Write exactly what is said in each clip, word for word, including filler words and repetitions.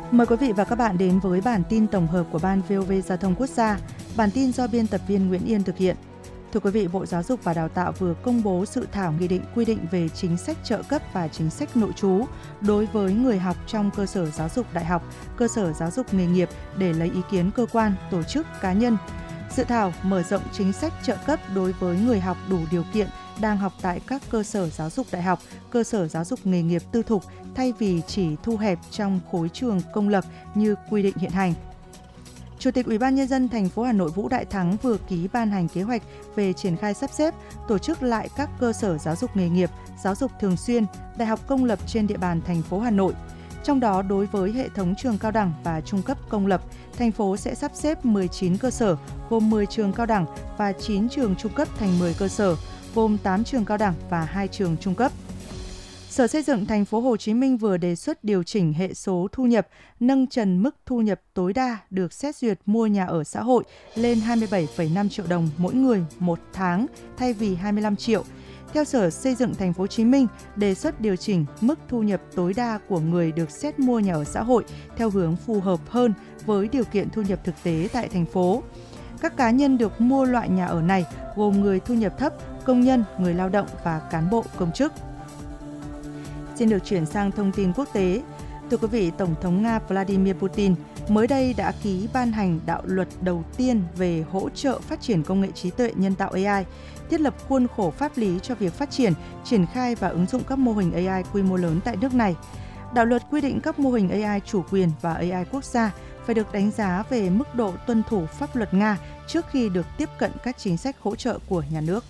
Mời quý vị và các bạn đến với bản tin tổng hợp của Ban vê o vê Giao thông Quốc gia. Bản tin do biên tập viên Nguyễn Yên thực hiện. Thưa quý vị, Bộ Giáo dục và Đào tạo vừa công bố dự thảo nghị định quy định về chính sách trợ cấp và chính sách nội trú đối với người học trong cơ sở giáo dục đại học, cơ sở giáo dục nghề nghiệp để lấy ý kiến cơ quan, tổ chức, cá nhân. Dự thảo mở rộng chính sách trợ cấp đối với người học đủ điều kiện đang học tại các cơ sở giáo dục đại học, cơ sở giáo dục nghề nghiệp tư thục thay vì chỉ thu hẹp trong khối trường công lập như quy định hiện hành. Chủ tịch Ủy ban Nhân dân thành phố Hà Nội Vũ Đại Thắng vừa ký ban hành kế hoạch về triển khai sắp xếp, tổ chức lại các cơ sở giáo dục nghề nghiệp, giáo dục thường xuyên, đại học công lập trên địa bàn thành phố Hà Nội. Trong đó, đối với hệ thống trường cao đẳng và trung cấp công lập, thành phố sẽ sắp xếp mười chín cơ sở, gồm mười trường cao đẳng và chín trường trung cấp thành mười cơ sở, gồm tám trường cao đẳng và hai trường trung cấp. Sở Xây dựng thành phố Hồ Chí Minh vừa đề xuất điều chỉnh hệ số thu nhập, nâng trần mức thu nhập tối đa được xét duyệt mua nhà ở xã hội lên hai mươi bảy phẩy năm triệu đồng mỗi người một tháng thay vì hai mươi lăm triệu. Theo Sở Xây dựng thành phố Hồ Chí Minh, đề xuất điều chỉnh mức thu nhập tối đa của người được xét mua nhà ở xã hội theo hướng phù hợp hơn với điều kiện thu nhập thực tế tại thành phố. Các cá nhân được mua loại nhà ở này gồm người thu nhập thấp, công nhân, người lao động và cán bộ công chức. Xin được chuyển sang thông tin quốc tế. Thưa quý vị, Tổng thống Nga Vladimir Putin mới đây đã ký ban hành đạo luật đầu tiên về hỗ trợ phát triển công nghệ trí tuệ nhân tạo a i, thiết lập khuôn khổ pháp lý cho việc phát triển, triển khai và ứng dụng các mô hình a i quy mô lớn tại nước này. Đạo luật quy định các mô hình a i chủ quyền và a i quốc gia phải được đánh giá về mức độ tuân thủ pháp luật Nga trước khi được tiếp cận các chính sách hỗ trợ của nhà nước.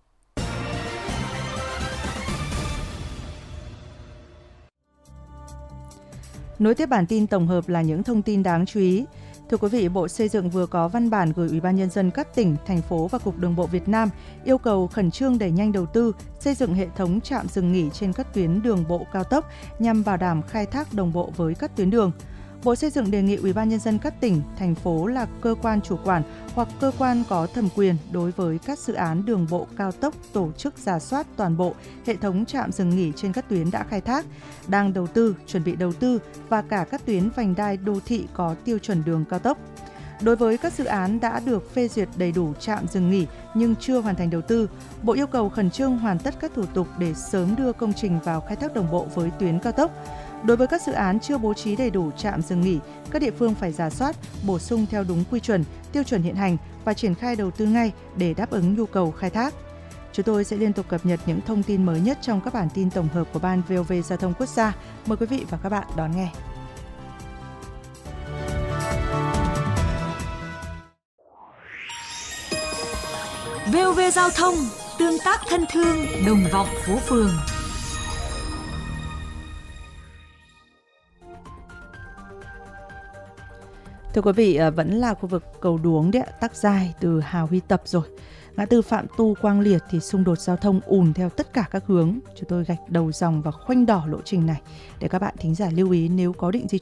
Nối tiếp bản tin tổng hợp là những thông tin đáng chú ý. Thưa quý vị, Bộ Xây dựng vừa có văn bản gửi Ủy ban Nhân dân các tỉnh, thành phố và Cục Đường bộ Việt Nam yêu cầu khẩn trương đẩy nhanh đầu tư, xây dựng hệ thống trạm dừng nghỉ trên các tuyến đường bộ cao tốc nhằm bảo đảm khai thác đồng bộ với các tuyến đường. Bộ Xây dựng đề nghị Ủy ban Nhân dân các tỉnh, thành phố là cơ quan chủ quản hoặc cơ quan có thẩm quyền đối với các dự án đường bộ cao tốc tổ chức rà soát toàn bộ hệ thống trạm dừng nghỉ trên các tuyến đã khai thác, đang đầu tư, chuẩn bị đầu tư và cả các tuyến vành đai đô thị có tiêu chuẩn đường cao tốc. Đối với các dự án đã được phê duyệt đầy đủ trạm dừng nghỉ nhưng chưa hoàn thành đầu tư, Bộ yêu cầu khẩn trương hoàn tất các thủ tục để sớm đưa công trình vào khai thác đồng bộ với tuyến cao tốc. Đối với các dự án chưa bố trí đầy đủ trạm dừng nghỉ, các địa phương phải rà soát, bổ sung theo đúng quy chuẩn, tiêu chuẩn hiện hành và triển khai đầu tư ngay để đáp ứng nhu cầu khai thác. Chúng tôi sẽ liên tục cập nhật những thông tin mới nhất trong các bản tin tổng hợp của Ban vê o vê Giao thông Quốc gia. Mời quý vị và các bạn đón nghe. vê o vê Giao thông, tương tác thân thương, đồng vọng phố phường. Thưa quý vị, vẫn là khu vực cầu Đuống đấy, tắc dài từ Hào Huy Tập rồi. Ngã tư Phạm Tu Quang Liệt thì xung đột giao thông ùn theo tất cả các hướng. Chúng tôi gạch đầu dòng và khoanh đỏ lộ trình này để các bạn thính giả lưu ý nếu có định di